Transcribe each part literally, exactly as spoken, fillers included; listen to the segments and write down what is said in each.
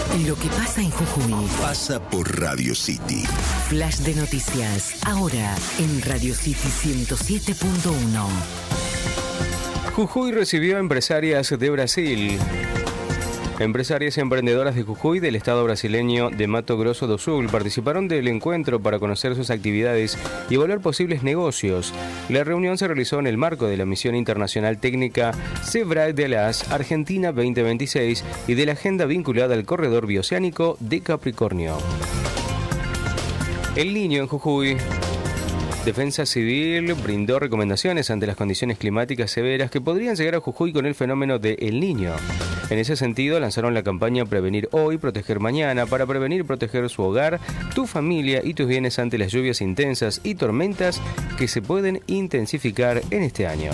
Lo que pasa en Jujuy pasa por Radio City. Flash de noticias, ahora en Radio City ciento siete punto uno. Jujuy recibió a empresarias de Brasil. Empresarias y emprendedoras de Jujuy del estado brasileño de Mato Grosso do Sul participaron del encuentro para conocer sus actividades y evaluar posibles negocios. La reunión se realizó en el marco de la misión internacional técnica SEBRAE de las Argentina veinte veintiséis y de la agenda vinculada al corredor bioceánico de Capricornio. El Niño en Jujuy. Defensa Civil brindó recomendaciones ante las condiciones climáticas severas que podrían llegar a Jujuy con el fenómeno de El Niño. En ese sentido, lanzaron la campaña Prevenir Hoy, Proteger Mañana, para prevenir y proteger su hogar, tu familia y tus bienes ante las lluvias intensas y tormentas que se pueden intensificar en este año.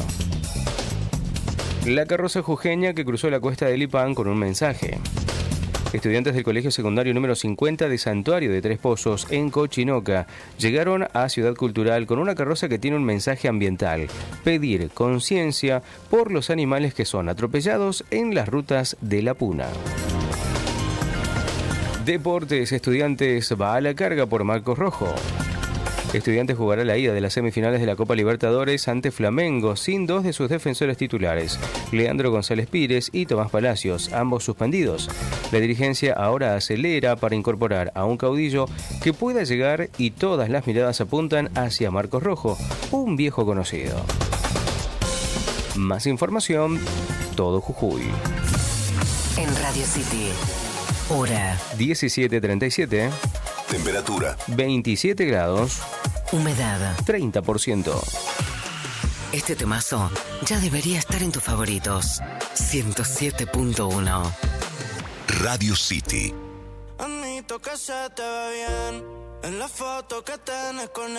La carroza jujeña que cruzó la cuesta de Lipán con un mensaje. Estudiantes del Colegio Secundario número cincuenta de Santuario de Tres Pozos, en Cochinoca, llegaron a Ciudad Cultural con una carroza que tiene un mensaje ambiental: pedir conciencia por los animales que son atropellados en las rutas de la Puna. Deportes, Estudiantes va a la carga por Marcos Rojo. Estudiantes jugará la ida de las semifinales de la Copa Libertadores ante Flamengo sin dos de sus defensores titulares, Leandro González Pires y Tomás Palacios, ambos suspendidos. La dirigencia ahora acelera para incorporar a un caudillo que pueda llegar y todas las miradas apuntan hacia Marcos Rojo, un viejo conocido. Más información, todo Jujuy. En Radio City, hora diecisiete treinta y siete. Temperatura veintisiete grados. Humedad treinta por ciento. Este temazo ya debería estar en tus favoritos. ciento siete punto uno. Radio City. Admito que se te ve bien en la foto que tenés con